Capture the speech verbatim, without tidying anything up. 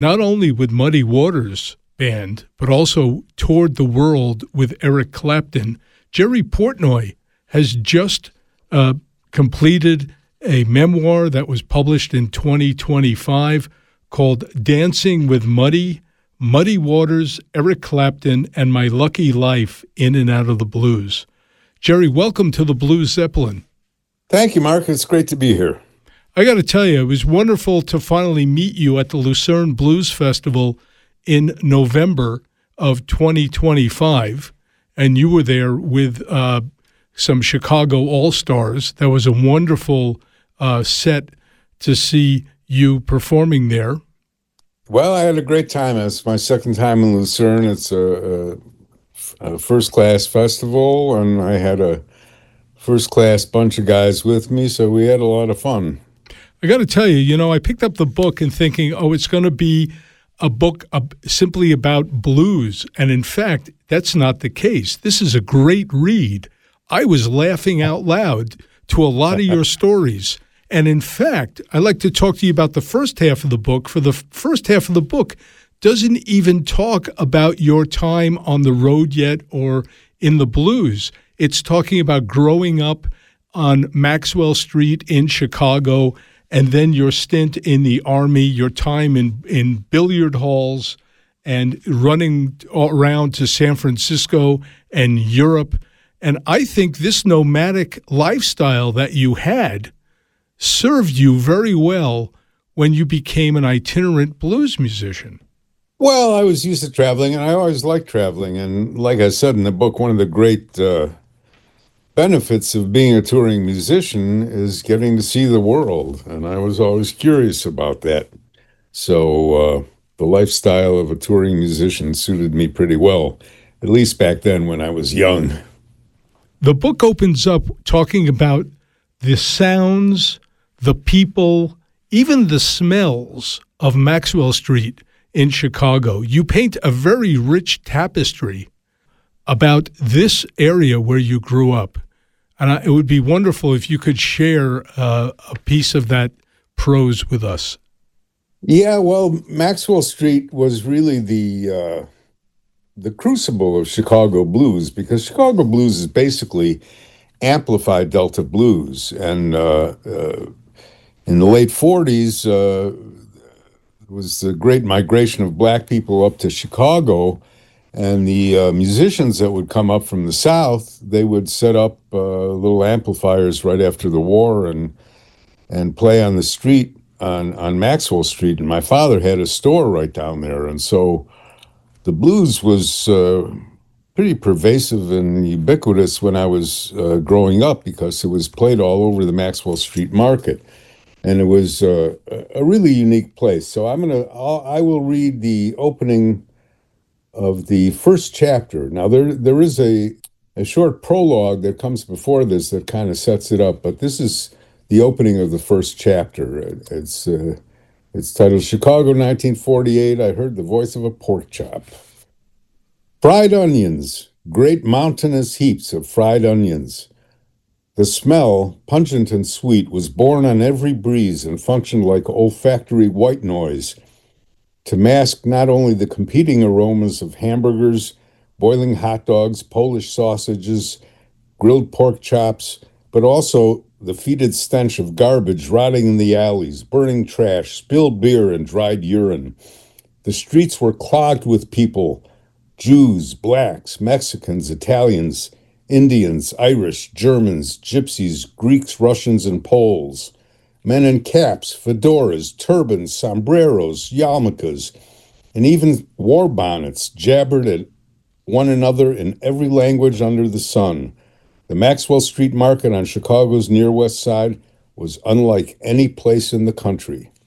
not only with Muddy Waters Band, but also toured the world with Eric Clapton. Jerry Portnoy has just uh, completed a memoir that was published in twenty twenty-five called Dancing with Muddy, Muddy Waters, Eric Clapton, and My Lucky Life in and Out of the Blues. Jerry, welcome to the Blues Zeppelin. Thank you, Mark. It's great to be here. I got to tell you, it was wonderful to finally meet you at the Lucerne Blues Festival in November of twenty twenty-five, and you were there with uh, some Chicago All-Stars. That was a wonderful uh, set to see you performing there. Well, I had a great time. It's my second time in Lucerne. It's a, a, a first-class festival, and I had a first-class bunch of guys with me, so we had a lot of fun. I got to tell you, you know, I picked up the book and thinking, oh, it's going to be a book uh, simply about blues. And in fact, that's not the case. This is a great read. I was laughing out loud to a lot of your stories. And in fact, I'd like to talk to you about the first half of the book. For the first half of the book doesn't even talk about your time on the road yet or in the blues. It's talking about growing up on Maxwell Street in Chicago, and then your stint in the Army, your time in, in billiard halls and running around to San Francisco and Europe. And I think this nomadic lifestyle that you had served you very well when you became an itinerant blues musician. Well, I was used to traveling, and I always liked traveling. And like I said in the book, one of the great uh, benefits of being a touring musician is getting to see the world. And I was always curious about that. So uh, the lifestyle of a touring musician suited me pretty well, at least back then when I was young. The book opens up talking about the sounds, the people, even the smells of Maxwell Street in Chicago. You paint a very rich tapestry about this area where you grew up. And I, it would be wonderful if you could share uh, a piece of that prose with us. Yeah, well, Maxwell Street was really the uh, the crucible of Chicago blues, because Chicago blues is basically amplified Delta blues. And uh, uh, in the late forties, uh, was the great migration of black people up to Chicago, and the uh, musicians that would come up from the South, they would set up uh, little amplifiers right after the war and and play on the street on, on Maxwell Street. And my father had a store right down there, and so the blues was uh, pretty pervasive and ubiquitous when I was uh, growing up, because it was played all over the Maxwell Street market. And it was uh, a really unique place. So I'm gonna, I'll, I will read the opening of the first chapter. Now there, there is a a short prologue that comes before this that kind of sets it up, but this is the opening of the first chapter. It's uh, it's titled Chicago, nineteen forty-eight. I heard the voice of a pork chop. Fried onions, great mountainous heaps of fried onions. The smell, pungent and sweet, was borne on every breeze and functioned like olfactory white noise to mask not only the competing aromas of hamburgers, boiling hot dogs, Polish sausages, grilled pork chops, but also the fetid stench of garbage rotting in the alleys, burning trash, spilled beer, and dried urine. The streets were clogged with people, Jews, blacks, Mexicans, Italians, Indians, Irish, Germans, Gypsies, Greeks, Russians, and Poles. Men in caps, fedoras, turbans, sombreros, yarmulkes, and even war bonnets jabbered at one another in every language under the sun. The Maxwell Street Market on Chicago's near west side was unlike any place in the country.